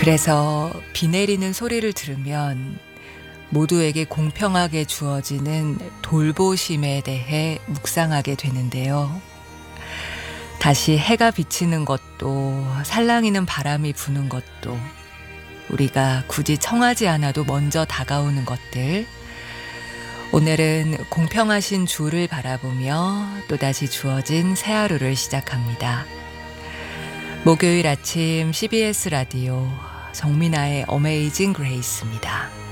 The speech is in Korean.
그래서 비 내리는 소리를 들으면 모두에게 공평하게 주어지는 돌보심에 대해 묵상하게 되는데요. 다시 해가 비치는 것도 살랑이는 바람이 부는 것도 우리가 굳이 청하지 않아도 먼저 다가오는 것들. 오늘은 공평하신 주를 바라보며 또다시 주어진 새 하루를 시작합니다. 목요일 아침 CBS 라디오 정민아의 어메이징 그레이스입니다.